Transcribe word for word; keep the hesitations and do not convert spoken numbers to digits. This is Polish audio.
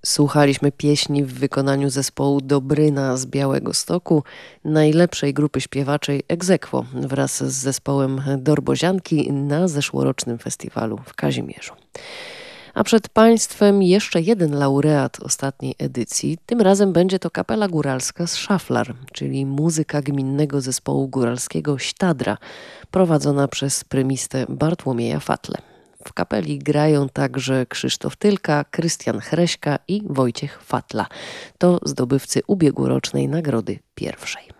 Słuchaliśmy pieśni w wykonaniu zespołu Dobryna z Białegostoku, najlepszej grupy śpiewaczej ex aequo wraz z zespołem Dorbozianki na zeszłorocznym festiwalu w Kazimierzu. A przed Państwem jeszcze jeden laureat ostatniej edycji. Tym razem będzie to kapela góralska z Szaflar, czyli muzyka gminnego zespołu góralskiego Śtadra, prowadzona przez prymistę Bartłomieja Fatle. W kapeli grają także Krzysztof Tylka, Krystian Chreśka i Wojciech Fatla. To zdobywcy ubiegłorocznej nagrody pierwszej.